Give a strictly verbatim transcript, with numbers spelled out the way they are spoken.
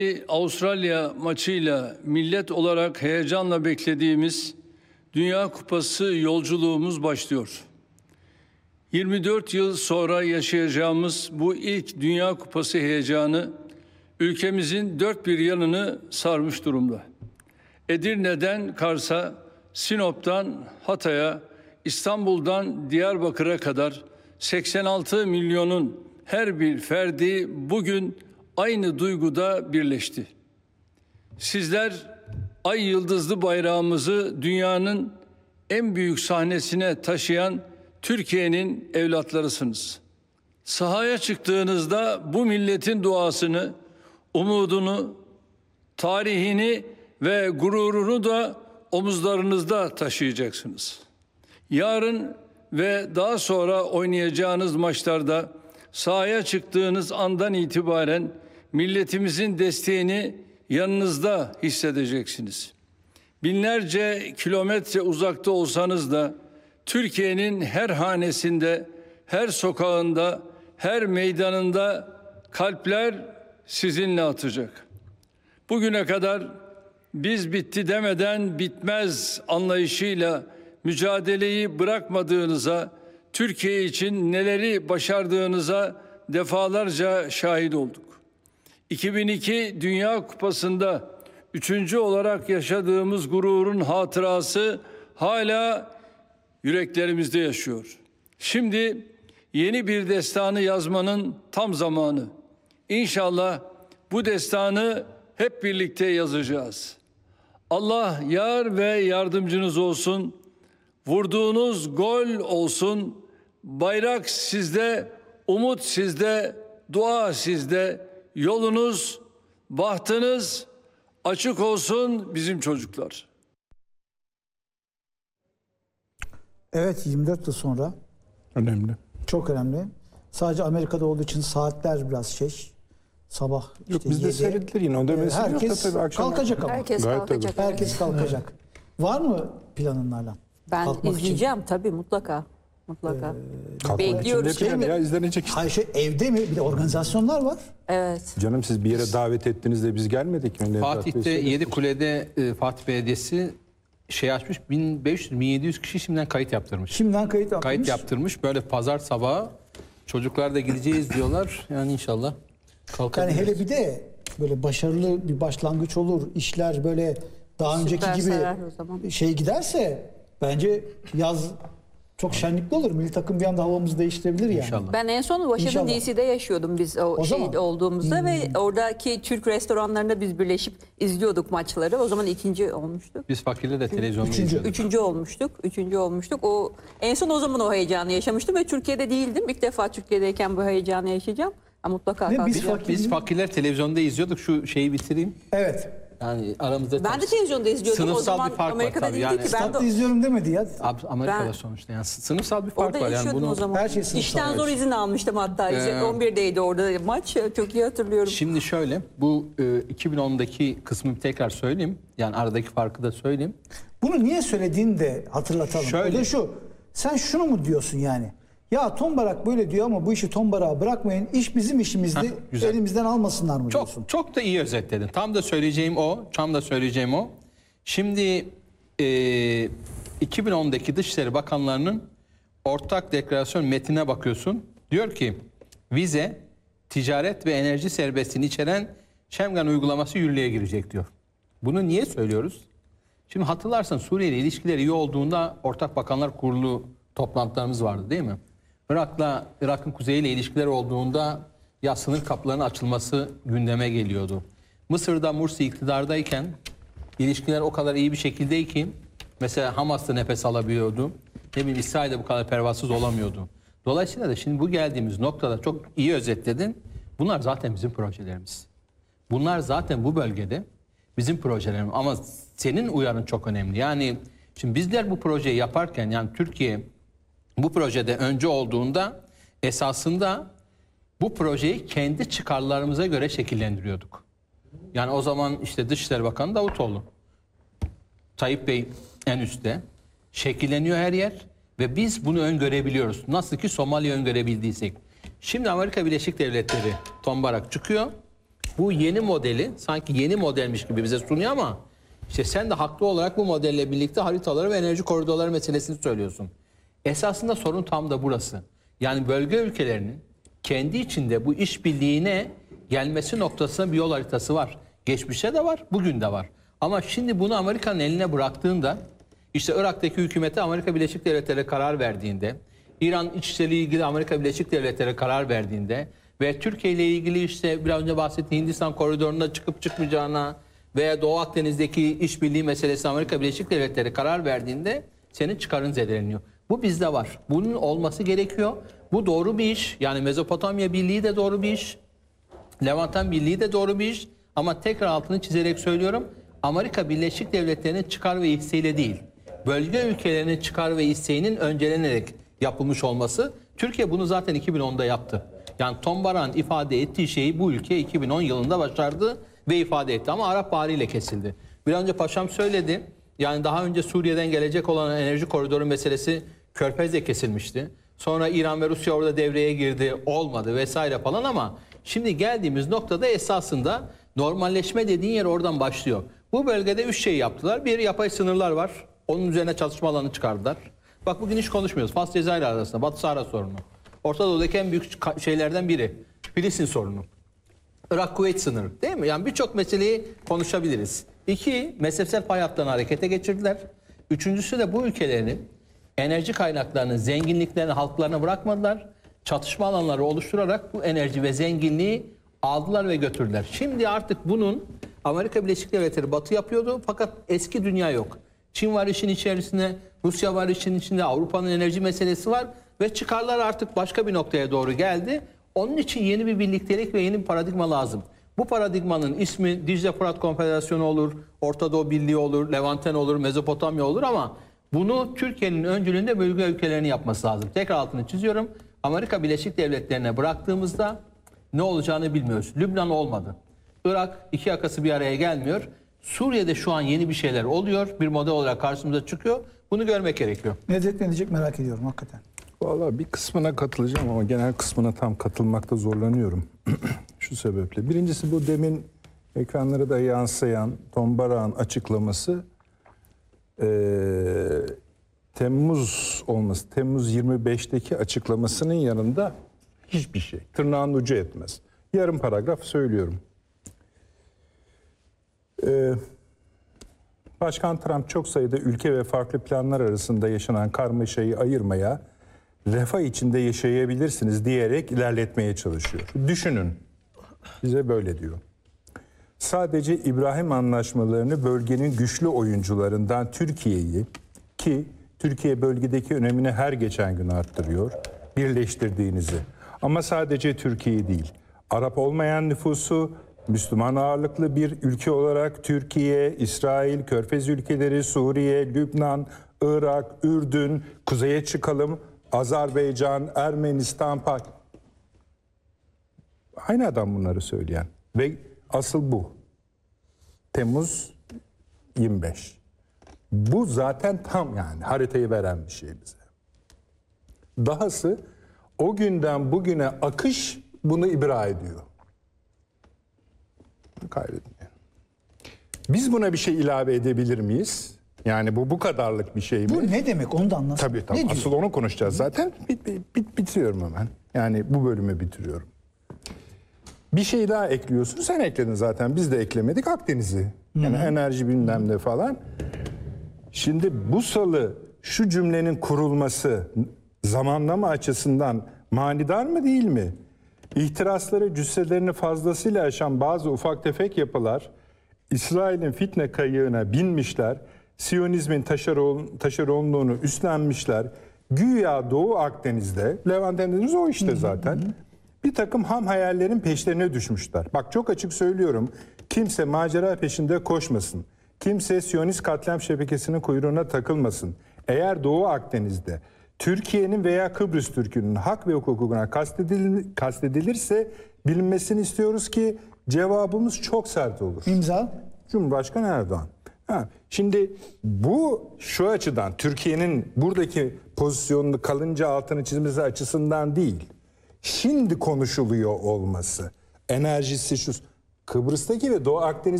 Avustralya maçıyla millet olarak heyecanla beklediğimiz Dünya Kupası yolculuğumuz başlıyor. yirmi dört yıl sonra yaşayacağımız bu ilk Dünya Kupası heyecanı ülkemizin dört bir yanını sarmış durumda. Edirne'den Kars'a, Sinop'tan Hatay'a, İstanbul'dan Diyarbakır'a kadar seksen altı milyonun her bir ferdi bugün aynı duyguda birleşti. Sizler ay yıldızlı bayrağımızı dünyanın en büyük sahnesine taşıyan Türkiye'nin evlatlarısınız. Sahaya çıktığınızda bu milletin duasını, umudunu, tarihini ve gururunu da omuzlarınızda taşıyacaksınız. Yarın ve daha sonra oynayacağınız maçlarda sahaya çıktığınız andan itibaren milletimizin desteğini yanınızda hissedeceksiniz. Binlerce kilometre uzakta olsanız da Türkiye'nin her hanesinde, her sokağında, her meydanında kalpler sizinle atacak. Bugüne kadar biz bitti demeden bitmez anlayışıyla mücadeleyi bırakmadığınıza, Türkiye için neleri başardığınıza defalarca şahit olduk. iki bin iki Dünya Kupası'nda üçüncü olarak yaşadığımız gururun hatırası hala yüreklerimizde yaşıyor. Şimdi yeni bir destanı yazmanın tam zamanı. İnşallah bu destanı hep birlikte yazacağız. Allah yar ve yardımcınız olsun. Vurduğunuz gol olsun. Bayrak sizde, umut sizde, dua sizde. Yolunuz, bahtınız açık olsun bizim çocuklar. Evet, yirmi dört yıl sonra. Önemli. Çok önemli. Sadece Amerika'da olduğu için saatler biraz şey. Sabah işte Yok, bizde seyrettiler yine. O demesi herkes yok da tabii kalkacak ama. Herkes Gayet kalkacak. tabii. Herkes kalkacak. Var mı planın Nalan? Ben Kalkmak izleyeceğim için. Tabii mutlaka. Mutlaka. Kalkmak Bekliyoruz. için de plan ya, izlenecek işte. Hayır, şey, evde mi? Bir de organizasyonlar var. Evet. Canım, siz bir yere davet ettiğinizde biz gelmedik mi? Fatih'te Yedikule'de e, Fatih Belediyesi şey açmış, bin beş yüz bin yedi yüz kişi şimdiden kayıt yaptırmış. Şimdiden kayıt yapmış. Kayıt yaptırmış. Böyle pazar sabahı çocuklar da gideceğiz diyorlar. Yani inşallah Yani kalkabiliriz. hele bir de böyle başarılı bir başlangıç olur. İşler böyle daha Süper önceki gibi sarar o zaman. şey giderse bence yaz çok şenlikli olur. Milli takım bir anda havamızı değiştirebilir yani. İnşallah. Ben en son Washington İnşallah. D C'de yaşıyordum biz o, O şey zaman. olduğumuzda Hmm. ve oradaki Türk restoranlarında biz birleşip izliyorduk maçları. O zaman ikinci olmuştuk. Biz fakirle de televizyonda Üçüncü. izliyorduk. Üçüncü olmuştuk. Üçüncü olmuştuk. O en son o zaman o heyecanı yaşamıştım ve Türkiye'de değildim. İlk defa Türkiye'deyken bu heyecanı yaşayacağım. Ha, mutlaka Ne, biz kalkacağım. fakir- Biz fakirler televizyonda izliyorduk. Şu şeyi bitireyim. Evet. Yani aramızda Ben de televizyonda izliyordum. Sınıfsal o zaman bir fark var Amerika'da tabii. değildi Yani ki. Ben Statta de izliyorum demedi ya. Ab- Amerika'da Ben- sonuçta yani sınıfsal bir fark orada var. Yani yaşıyordum bunu o zaman. Her şey sınıfsal. İşten zor izin almıştım hatta. Ee, on birdeydi orada maç. Çok iyi hatırlıyorum. Şimdi şöyle, bu e, iki bin ondaki kısmı bir tekrar söyleyeyim. Yani aradaki farkı da söyleyeyim. Bunu niye söylediğini de hatırlatalım. Şöyle. O da şu. Sen şunu mu diyorsun yani? Ya Tombarak böyle diyor ama bu işi Tombarak'a bırakmayın. İş bizim işimizdi. Heh, güzel. Elimizden almasınlar mı diyorsun? Çok çok da iyi özetledin. Tam da söyleyeceğim o. Tam da söyleyeceğim o. Şimdi e, iki bin ondaki Dışişleri Bakanlarının ortak deklarasyon metnine bakıyorsun. Diyor ki vize, ticaret ve enerji serbestliğini içeren Schengen uygulaması yürürlüğe girecek diyor. Bunu niye söylüyoruz? Şimdi hatırlarsan Suriye ile ilişkileri iyi olduğunda Ortak Bakanlar Kurulu toplantılarımız vardı değil mi? Irak'la Irak'ın kuzeyiyle ilişkiler olduğunda ya sınır kapılarının açılması gündeme geliyordu. Mısır'da Mursi iktidardayken ilişkiler o kadar iyi bir şekilde ki mesela Hamas'ta nefes alabiliyordu. Ne bileyim İsrail'de bu kadar pervasız olamıyordu. Dolayısıyla da şimdi bu geldiğimiz noktada çok iyi özetledin. Bunlar zaten bizim projelerimiz. Bunlar zaten bu bölgede bizim projelerimiz. Ama senin uyarın çok önemli. Yani şimdi bizler bu projeyi yaparken yani Türkiye bu projede önce olduğunda esasında bu projeyi kendi çıkarlarımıza göre şekillendiriyorduk. Yani o zaman işte Dışişleri Bakanı Davutoğlu, Tayyip Bey en üstte, şekilleniyor her yer ve biz bunu öngörebiliyoruz. Nasıl ki Somali öngörebildiysek. Şimdi Amerika Birleşik Devletleri Tombarak çıkıyor. bu yeni modeli sanki yeni modelmiş gibi bize sunuyor ama işte sen de haklı olarak bu modelle birlikte haritaları ve enerji koridorları meselesini söylüyorsun. Esasında sorun tam da burası. Yani bölge ülkelerinin kendi içinde bu işbirliğine gelmesi noktasında bir yol haritası var. Geçmişte de var, bugün de var. Ama şimdi bunu Amerika'nın eline bıraktığında, işte Irak'taki hükümete Amerika Birleşik Devletleri karar verdiğinde, İran iç işleriyle ilgili Amerika Birleşik Devletleri karar verdiğinde ve Türkiye ile ilgili işte biraz önce bahsettiğim Hindistan koridorunda çıkıp çıkmayacağına veya Doğu Akdeniz'deki işbirliği meselesi Amerika Birleşik Devletleri karar verdiğinde senin çıkarın zedeleniyor. Bu bizde var. Bunun olması gerekiyor. Bu doğru bir iş. Yani Mezopotamya Birliği de doğru bir iş. Levanten Birliği de doğru bir iş. Ama tekrar altını çizerek söylüyorum. Amerika Birleşik Devletleri'nin çıkar ve isteğiyle değil, bölge ülkelerinin çıkar ve isteğinin öncelenerek yapılmış olması. Türkiye bunu zaten iki bin onda yaptı. Yani Tom Barak'ın ifade ettiği şeyi bu ülke iki bin on yılında başardı ve ifade etti. Ama Arap Baharı ile kesildi. Bir önce Paşam söyledi. Yani daha önce Suriye'den gelecek olan enerji koridoru meselesi Körfez'de kesilmişti. Sonra İran ve Rusya orada devreye girdi, olmadı vesaire falan ama şimdi geldiğimiz noktada esasında normalleşme dediğin yer oradan başlıyor. Bu bölgede üç şey yaptılar. Bir, yapay sınırlar var. Onun üzerine çatışma alanı çıkardılar. Bak bugün hiç konuşmuyoruz. Fas Cezayir arasında Batı Sahra sorunu. Orta Doğu'daki en büyük şeylerden biri. Filistin sorunu. Irak-Kuveyt sınırı değil mi? Yani birçok meseleyi konuşabiliriz. İki, mezhepsel pay hatlarını harekete geçirdiler. Üçüncüsü de bu ülkelerin enerji kaynaklarının, zenginliklerini halklarına bırakmadılar. Çatışma alanları oluşturarak bu enerji ve zenginliği aldılar ve götürdüler. Şimdi artık bunun Amerika Birleşik Devletleri Batı yapıyordu fakat eski dünya yok. Çin var işin içerisinde, Rusya var işin içinde, Avrupa'nın enerji meselesi var ve çıkarlar artık başka bir noktaya doğru geldi. Onun için yeni bir birliktelik ve yeni bir paradigma lazım. Bu paradigmanın ismi Dicle Fırat Konfederasyonu olur, Orta Doğu Birliği olur, Levanten olur, Mezopotamya olur ama bunu Türkiye'nin öncülüğünde bölge ülkelerinin yapması lazım. Tekrar altını çiziyorum. Amerika Birleşik Devletleri'ne bıraktığımızda ne olacağını bilmiyoruz. Lübnan olmadı. Irak iki yakası bir araya gelmiyor. Suriye'de şu an yeni bir şeyler oluyor. Bir model olarak karşımıza çıkıyor. Bunu görmek gerekiyor. Nedret ne diyecek merak ediyorum hakikaten. Vallahi bir kısmına katılacağım ama genel kısmına tam katılmakta zorlanıyorum. Şu sebeple. Birincisi bu demin ekranlara da yansıyan Tom Barak'ın açıklaması ee, Temmuz olması, Temmuz yirmi beşteki açıklamasının yanında hiçbir şey. Tırnağın ucu etmez. Yarım paragraf söylüyorum. Ee, Başkan Trump çok sayıda ülke ve farklı planlar arasında yaşanan karmaşayı ayırmaya, refah içinde yaşayabilirsiniz diyerek ilerletmeye çalışıyor. Düşünün. Bize böyle diyor. Sadece İbrahim anlaşmalarını bölgenin güçlü oyuncularından Türkiye'yi, ki Türkiye bölgedeki önemini her geçen gün arttırıyor, birleştirdiğinizi. Ama sadece Türkiye değil, Arap olmayan nüfusu, Müslüman ağırlıklı bir ülke olarak Türkiye, İsrail, Körfez ülkeleri, Suriye, Lübnan, Irak, Ürdün, kuzeye çıkalım, Azerbaycan, Ermenistan, Pak. Aynı adam bunları söyleyen. Ve asıl bu. Temmuz yirmi beş. Bu zaten tam yani haritayı veren bir şey bize. Dahası o günden bugüne akış bunu ibra ediyor. Kaybetmiyor. Biz buna bir şey ilave edebilir miyiz? Yani bu bu kadarlık bir şey mi? Bu ne demek onu da anlatsana. Tabii tabii. Ne Asıl diyor? onu konuşacağız zaten. Bit, bit, bit, bitiriyorum hemen. Yani bu bölümü bitiriyorum. Bir şey daha ekliyorsun. Sen ekledin zaten. Biz de eklemedik. Akdeniz'i. Yani Hı-hı. enerji bilmem ne falan. Şimdi bu salı şu cümlenin kurulması zamanlama açısından manidar mı değil mi? İhtirasları cüsselerini fazlasıyla aşan bazı ufak tefek yapılar İsrail'in fitne kayığına binmişler. Siyonizmin taşeron, taşeronluğunu üstlenmişler. Güya Doğu Akdeniz'de, Levant dediğimiz o işte zaten. Hı hı. Bir takım ham hayallerin peşlerine düşmüşler. Bak çok açık söylüyorum. Kimse macera peşinde koşmasın. Kimse Siyonist katliam şebekesinin kuyruğuna takılmasın. Eğer Doğu Akdeniz'de Türkiye'nin veya Kıbrıs Türk'ünün hak ve hukukuna kastedilir, kastedilirse bilinmesini istiyoruz ki cevabımız çok sert olur. İmza? Cumhurbaşkanı Erdoğan. Ha, şimdi bu şu açıdan Türkiye'nin buradaki pozisyonunu kalınca altını çizmesi açısından değil. Şimdi konuşuluyor olması, enerjisi şu Kıbrıs'taki ve Doğu Akdeniz